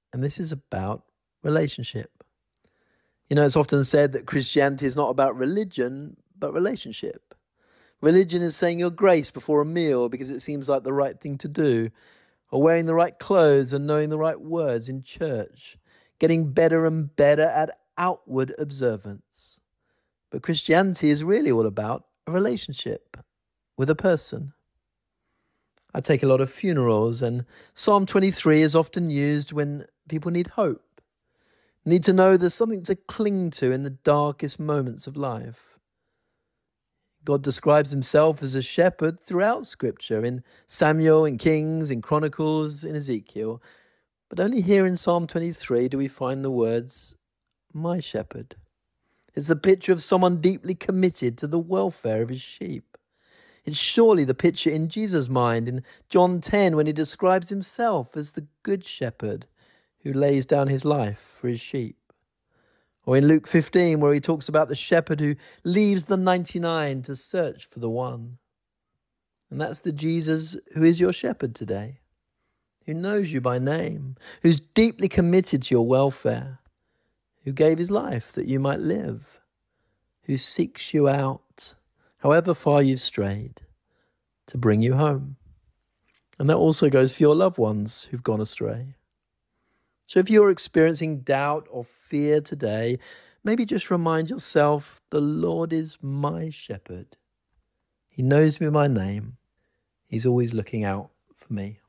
And this is about relationship. You know, it's often said that Christianity is not about religion, but relationship. Religion is saying your grace before a meal because it seems like the right thing to do, or wearing the right clothes and knowing the right words in church, getting better and better at outward observance. But Christianity is really all about a relationship with a person. I take a lot of funerals, and Psalm 23 is often used when people need hope, need to know there's something to cling to in the darkest moments of life. God describes himself as a shepherd throughout Scripture, in Samuel, in Kings, in Chronicles, in Ezekiel. But only here in Psalm 23 do we find the words, my shepherd. It's the picture of someone deeply committed to the welfare of his sheep. It's surely the picture in Jesus' mind in John 10 when he describes himself as the good shepherd who lays down his life for his sheep. Or in Luke 15 where he talks about the shepherd who leaves the 99 to search for the one. And that's the Jesus who is your shepherd today, who knows you by name, who's deeply committed to your welfare, who gave his life that you might live, who seeks you out, however far you've strayed, to bring you home. And that also goes for your loved ones who've gone astray. So if you're experiencing doubt or fear today, maybe just remind yourself, the Lord is my shepherd. He knows me by name. He's always looking out for me.